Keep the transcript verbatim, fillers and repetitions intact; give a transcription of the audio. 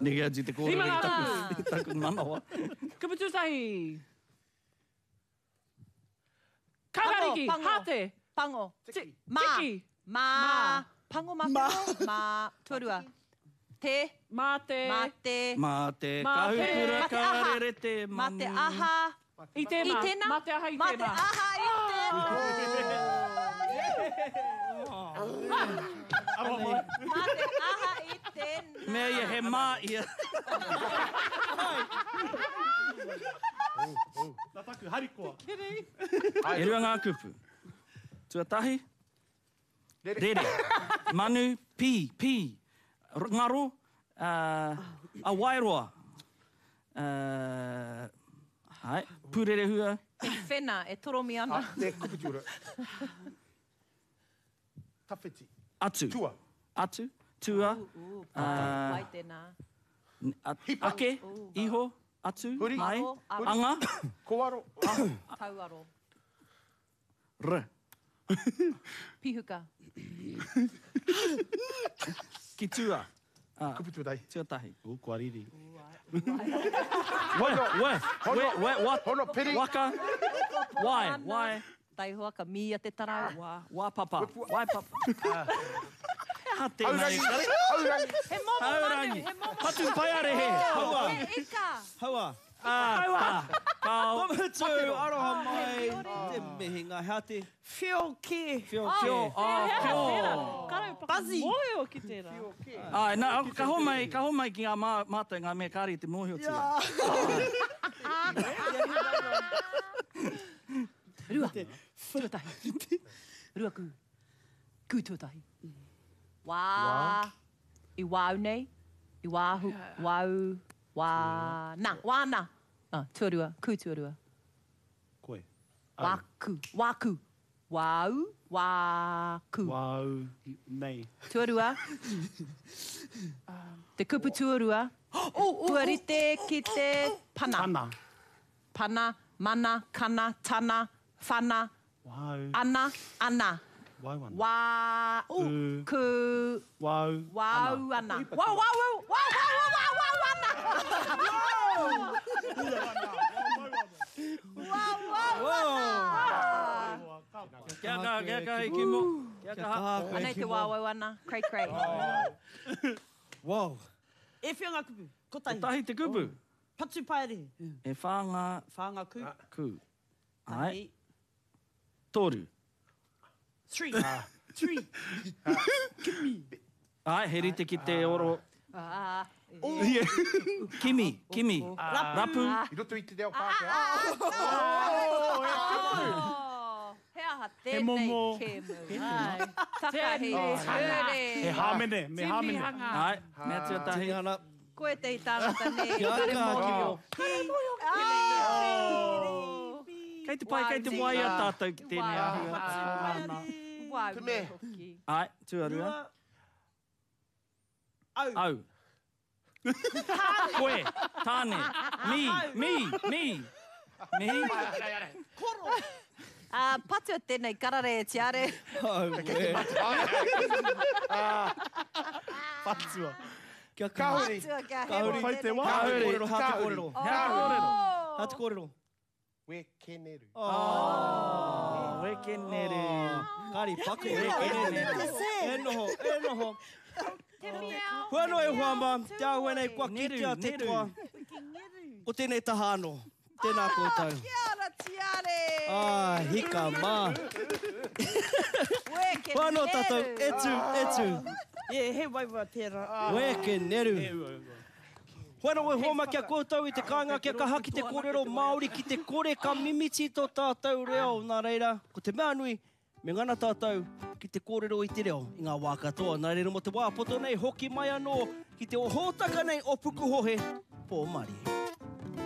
Nega ji te kōrere i taku, i taku manawa. Kupu tūtahi. Kakariki, hate. Pango. Tiki. Ma. Ma. Pango ma. Ma. Tuarua. Te. Mate. Mate. Mate. Mate. Kahupura karere te manu. Mate aha. I tēnā. I tēnā. Mate aha i Mate tēnā. aha i tēnā. Mate aha i tēnā. Mea ia he mā ia. Nā taku, harikoa. E rua ngā kupu. Tuatahi. Rere. Manu. Pi. Pi. Ngaro. Uh, a wairoa. Uh, hai. Purere hua. E whena, e toromi ana. Ah, te kupu tura. Tawhiti. Atu. Tua. Atu. Tua. Uh, Uh, Wai tēnā. a- ake. Iho. Atu. Huri. Mai. Aro, aro. Anga. Koaro. Tauaro. R. Pihuka. Ki tua. Ah, Kupu tura. tuatahi. O, kua riri. Wai. Wai. Wai. Wai. What? Hono piri. Waka. Wai. Wai. Tai hoa ka mia te tarau. Wā, wā papa. Wai papa. Ha te mai. Haurangi. Haurangi. He momo Haurangi. manu, he momo. Patu pai are he. Haua. He ika. Haua. Ah, ta. Kau. Tomato, aroha mai. Te mehinga, hea te Whio ke. whio Whio. ke. Ah, whio. Karai Bazi. moeo ki tērā. Ah, nā, ka ho mai, ka ho mai ki ngā mā, mātai ngā mea kāri te mōhio tia. Rua. Tuatahi. Rua ku. Ku tuatahi. Wā. I wāu nei. I wāhu. Wāu. Wā. Nā. Wā nā. Ah, tuarua. Ku tuarua. Koe. Wāku. Wāku. Wāu. Wāku. Wau. Nei. Tuarua. Te kupu tuarua. Tuarite ki te pana. Ana. Pana, mana, kana, tana, whana, Wau. ana, ana. Wau ana. Wā, Ku. ku, Wau. wāu ana. Wā, wā, wā, wā, wā, wā, wā, wā, wā, ana. Wā, wā, wā, ana. Kia ka, kia ka, i ki mo. Kia ka ha. Anei te wā, wā, ana. Cray, cray. Wow. E whio ngā kupu. Kotahi. Tahi te kupu. Patu paere. E whānga Whānga ku. ku. Ai. Tahi. Toru. Three. Three. Ai, he rite ki te oro. Ah, Kimi, kimi. Rapu. I roto i te reo Pākehā. oh, he aha tēnei momo. ke mu. Ai, takahi, He tere. hāmene. Me hāmene. Timihanga. Ai, mea tuatahi. Tingana. Koe te i tāngata nei. Kia Kare ka. mōhio. Oh. Kei te pai, kei te wai a tātou ki tēnei ahua. Wai, Te me. hoki. Ai, tuarua. Au. Au. Koe, tāne, mi, mi, mi. Mi. Uh, patua tēnei karare e tiare. Au. e. Patua. Kia ka. Kahuri. Patua ka Kahuri. he Whai te wā. Kahuri. Kōrero, hā te Kahuri. kōrero. Hea kōrero. Hā te kōrero. We keneru. Oh, weke nere. Kari, paku. E neru. E noho, e noho. Te miau. Hua no e huama, te ahua nei kua Neru, kitea te neru. toa. O tēnei tahano. Tēnā koutou. Kia ora tiare. Ah, hika mā. Weke Hua no tātou, neru. etu, etu. E, he waiwa tērā. Weke neru. Hua no e huama kia koutou i te kāinga kia ka haki te kōrero Māori ki te kore ka mimiti tō tātou reo. Nā reira, ko te mea nui, me ngana tātou ki te kōrero i te reo i ngā wā katoa. Nā reira mo te wā poto nei hoki mai anō ki te ohotaka nei o puku hohe, pō Māori.